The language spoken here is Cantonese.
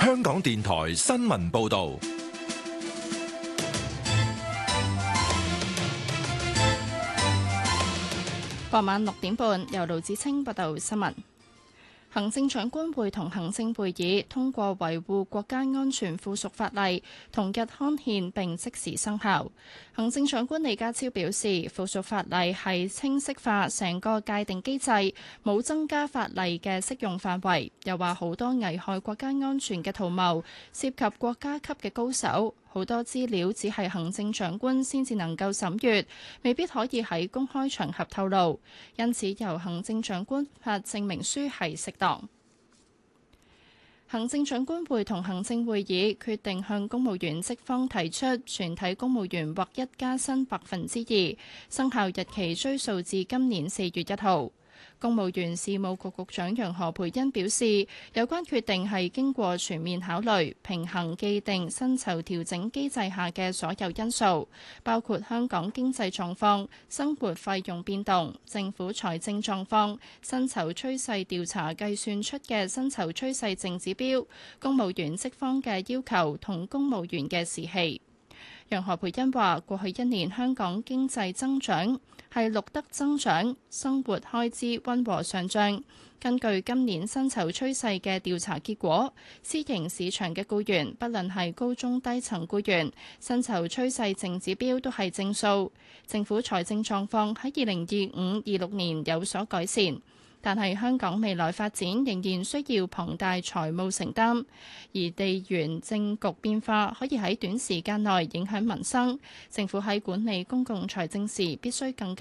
香港電台新聞報道。 傍晚6點半，由盧子清報道新聞。行政長官會同行政會議通過維護國家安全附屬法例，同日刊憲並即時生效。行政長官李家超表示，附屬法例係清晰化成個界定機制，冇增加法例嘅適用範圍。又話好多危害國家安全嘅圖謀涉及國家級嘅高手，好多資料只係行政長官先至能夠審閱，未必可以喺公開場合透露，因此由行政長官發證明書係適當。行政長官會同行政會議決定向公務員職方提出全體公務員劃一加薪2%，生效日期追溯至今年4月1號。公務員事務局局長楊何蓓茵表示，有關決定係經過全面考慮，平衡既定薪酬調整機制下嘅所有因素，包括香港經濟狀況、生活費用變動、政府財政狀況、薪酬趨勢調查計算出嘅薪酬趨勢淨指標、公務員職方嘅要求同公務員嘅士氣。楊何蓓茵話：過去1年香港經濟增長係錄得增長，生活開支溫和上漲。根據今年薪酬趨勢嘅調查結果，私營市場嘅僱員，不論係高中低層僱員，薪酬趨勢淨指標都係正數。政府財政狀況喺2025-26年有所改善。但係香港未來發展仍然需要龐大財務承擔，而地緣政局變化可以喺短時間內影響民生。政府喺管理公共財政時必須更加